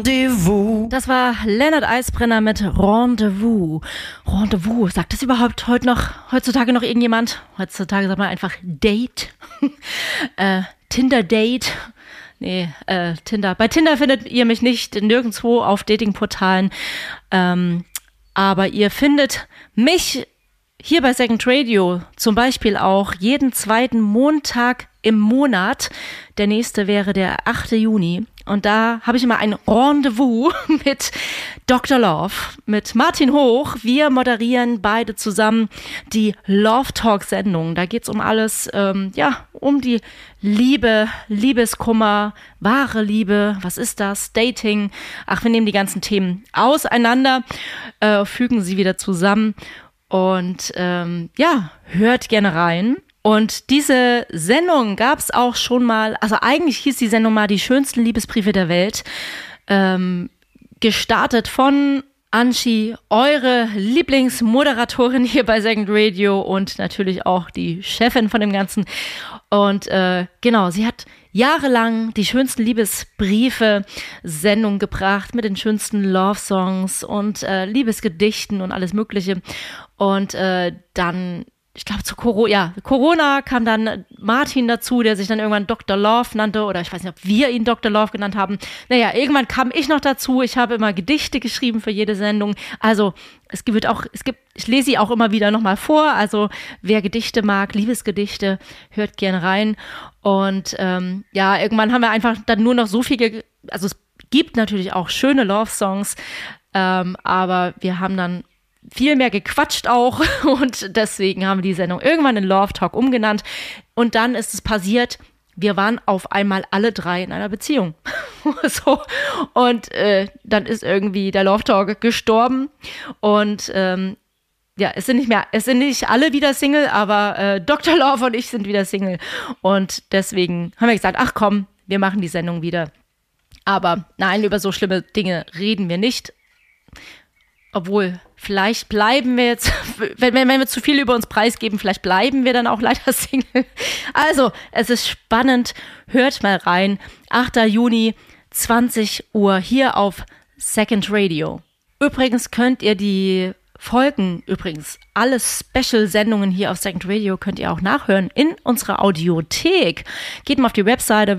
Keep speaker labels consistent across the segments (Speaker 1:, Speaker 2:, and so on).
Speaker 1: Rendezvous.
Speaker 2: Das war Lennart Eisbrenner mit Rendezvous. Rendezvous, sagt das überhaupt heutzutage noch irgendjemand? Heutzutage sagt man einfach Date. Tinder-Date. Nee, Tinder. Bei Tinder findet ihr mich nicht nirgendwo auf Datingportalen. Aber ihr findet mich hier bei Second Radio zum Beispiel auch jeden zweiten Montag im Monat. Der nächste wäre der 8. Juni. Und da habe ich immer ein Rendezvous mit Dr. Love, mit Martin Hoch. Wir moderieren beide zusammen die Love Talk Sendung. Da geht es um alles, um die Liebe, Liebeskummer, wahre Liebe, was ist das, Dating. Ach, wir nehmen die ganzen Themen auseinander, fügen sie wieder zusammen und hört gerne rein. Und diese Sendung gab es auch schon mal, also eigentlich hieß die Sendung mal die schönsten Liebesbriefe der Welt, gestartet von Anschi, eure Lieblingsmoderatorin hier bei Second Radio und natürlich auch die Chefin von dem Ganzen. Und sie hat jahrelang die schönsten Liebesbriefe-Sendung gebracht mit den schönsten Love-Songs und Liebesgedichten und alles Mögliche. Und dann, ich glaube, zu Corona kam dann Martin dazu, der sich dann irgendwann Dr. Love nannte, oder ich weiß nicht, ob wir ihn Dr. Love genannt haben. Naja, irgendwann kam ich noch dazu. Ich habe immer Gedichte geschrieben für jede Sendung. Also ich lese sie auch immer wieder nochmal vor. Also wer Gedichte mag, Liebesgedichte, hört gerne rein. Und irgendwann haben wir einfach dann nur noch so viel, also es gibt natürlich auch schöne Love-Songs, aber wir haben dann viel mehr gequatscht auch und deswegen haben wir die Sendung irgendwann in Love Talk umgenannt und dann ist es passiert, wir waren auf einmal alle drei in einer Beziehung. So. Und dann ist irgendwie der Love Talk gestorben und es sind nicht alle wieder Single, aber Dr. Love und ich sind wieder Single und deswegen haben wir gesagt, ach komm, wir machen die Sendung wieder. Aber nein, über so schlimme Dinge reden wir nicht. Obwohl, vielleicht bleiben wir jetzt, wenn wir zu viel über uns preisgeben, vielleicht bleiben wir dann auch leider Single. Also, es ist spannend. Hört mal rein. 8. Juni, 20 Uhr hier auf Second Radio. Übrigens könnt ihr die Folgen, alle Special-Sendungen hier auf Second Radio könnt ihr auch nachhören in unserer Audiothek. Geht mal auf die Webseite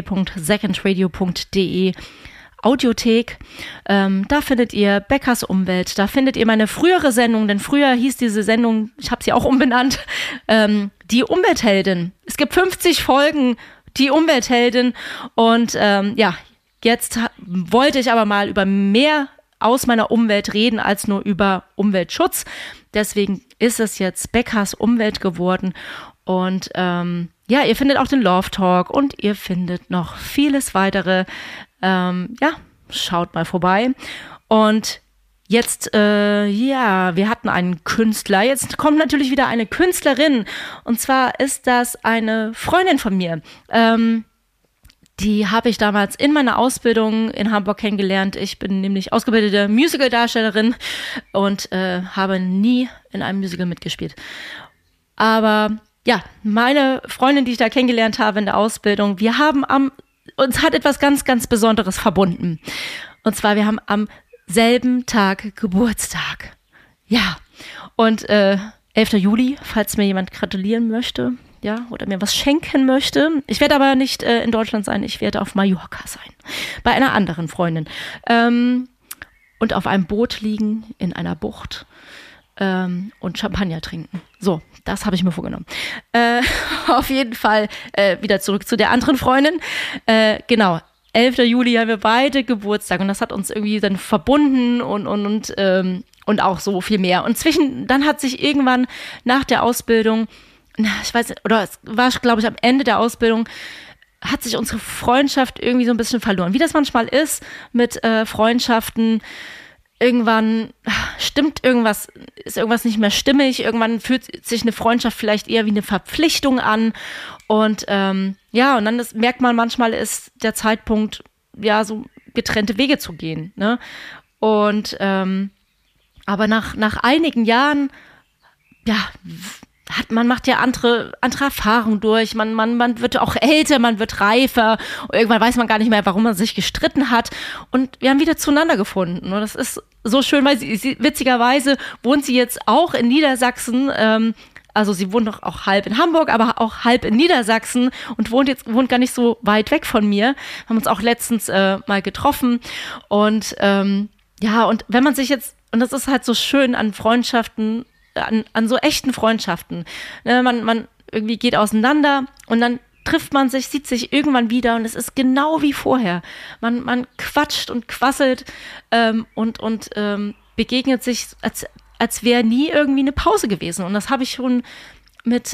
Speaker 2: www.secondradio.de. Audiothek, da findet ihr Beckers Umwelt, da findet ihr meine frühere Sendung, denn früher hieß diese Sendung, ich habe sie auch umbenannt, die Umweltheldin. Es gibt 50 Folgen, die Umweltheldin und jetzt wollte ich aber mal über mehr aus meiner Umwelt reden, als nur über Umweltschutz. Deswegen ist es jetzt Beckers Umwelt geworden und ihr findet auch den Love Talk und ihr findet noch vieles weitere. Schaut mal vorbei. Und jetzt, wir hatten einen Künstler. Jetzt kommt natürlich wieder eine Künstlerin. Und zwar ist das eine Freundin von mir. Die habe ich damals in meiner Ausbildung in Hamburg kennengelernt. Ich bin nämlich ausgebildete Musical-Darstellerin und habe nie in einem Musical mitgespielt. Aber ja, meine Freundin, die ich da kennengelernt habe in der Ausbildung, uns hat etwas ganz, ganz Besonderes verbunden. Und zwar, wir haben am selben Tag Geburtstag. Ja, und 11. Juli, falls mir jemand gratulieren möchte, oder mir was schenken möchte. Ich werde aber nicht in Deutschland sein, ich werde auf Mallorca sein. Bei einer anderen Freundin. Und auf einem Boot liegen in einer Bucht. Und Champagner trinken. So, das habe ich mir vorgenommen. Auf jeden Fall wieder zurück zu der anderen Freundin. 11. Juli haben wir beide Geburtstag und das hat uns irgendwie dann verbunden und auch so viel mehr. Und dann hat sich irgendwann nach der Ausbildung, ich weiß nicht, oder es war, glaube ich, am Ende der Ausbildung, hat sich unsere Freundschaft irgendwie so ein bisschen verloren. Wie das manchmal ist mit Freundschaften, irgendwann ist irgendwas nicht mehr stimmig, irgendwann fühlt sich eine Freundschaft vielleicht eher wie eine Verpflichtung an und und dann merkt man, manchmal ist der Zeitpunkt, so getrennte Wege zu gehen, ne? Und aber nach einigen Jahren, man macht ja andere Erfahrungen durch, man wird auch älter, man wird reifer, und irgendwann weiß man gar nicht mehr, warum man sich gestritten hat, und wir haben wieder zueinander gefunden, und das ist so schön, weil sie witzigerweise wohnt sie jetzt auch in Niedersachsen, also sie wohnt noch auch halb in Hamburg, aber auch halb in Niedersachsen und wohnt gar nicht so weit weg von mir. Wir haben uns auch letztens mal getroffen, und ja, und wenn man sich jetzt, und das ist halt so schön an Freundschaften, an so echten Freundschaften. Ne, man irgendwie geht auseinander und dann trifft man sich, sieht sich irgendwann wieder, und es ist genau wie vorher. Man quatscht und quasselt und begegnet sich, als wäre nie irgendwie eine Pause gewesen. Und das habe ich schon mit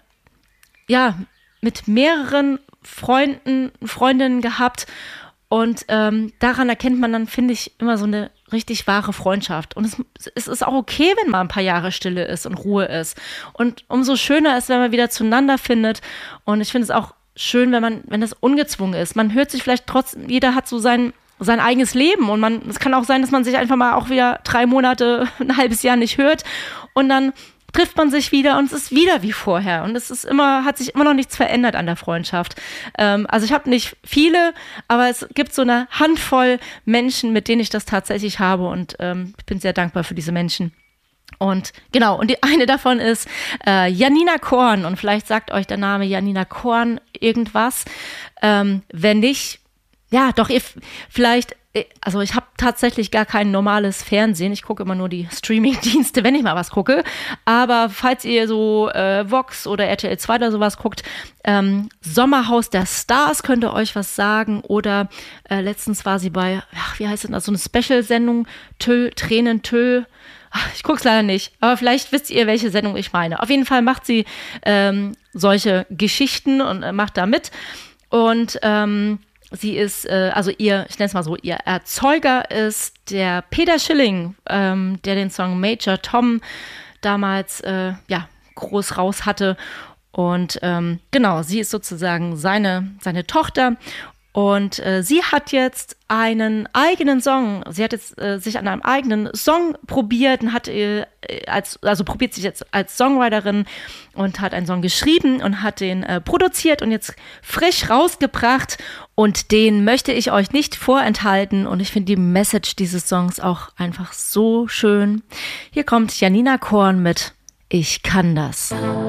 Speaker 2: mehreren Freundinnen gehabt. Und daran erkennt man dann, finde ich, immer so eine richtig wahre Freundschaft. Und es ist auch okay, wenn mal ein paar Jahre Stille ist und Ruhe ist. Und umso schöner ist, wenn man wieder zueinander findet. Und ich finde es auch schön, wenn das ungezwungen ist. Man hört sich vielleicht trotzdem, jeder hat so sein eigenes Leben. Und es kann auch sein, dass man sich einfach mal auch wieder 3 Monate, ein halbes Jahr nicht hört. Und dann trifft man sich wieder und es ist wieder wie vorher. Und hat sich immer noch nichts verändert an der Freundschaft. Also ich habe nicht viele, aber es gibt so eine Handvoll Menschen, mit denen ich das tatsächlich habe, und ich bin sehr dankbar für diese Menschen. Und genau, und die eine davon ist Janina Korn, und vielleicht sagt euch der Name Janina Korn irgendwas. Wenn nicht, ja, doch, ihr vielleicht, also ich habe tatsächlich gar kein normales Fernsehen. Ich gucke immer nur die Streaming-Dienste, wenn ich mal was gucke. Aber falls ihr so Vox oder RTL 2 oder sowas guckt, Sommerhaus der Stars könnte euch was sagen. Oder letztens war sie bei, wie heißt das, so eine Special-Sendung, Tränen. Ich gucke es leider nicht, aber vielleicht wisst ihr, welche Sendung ich meine. Auf jeden Fall macht sie solche Geschichten und macht da mit. Und sie ist, also ich nenne es mal so, ihr Erzeuger ist der Peter Schilling, der den Song Major Tom damals groß raus hatte. Und genau, sie ist sozusagen seine Tochter. Und sie hat jetzt einen eigenen Song. Sie hat jetzt sich an einem eigenen Song probiert und probiert sich jetzt als Songwriterin und hat einen Song geschrieben und hat den produziert und jetzt frisch rausgebracht. Und den möchte ich euch nicht vorenthalten. Und ich finde die Message dieses Songs auch einfach so schön. Hier kommt Janina Korn mit Ich kann das.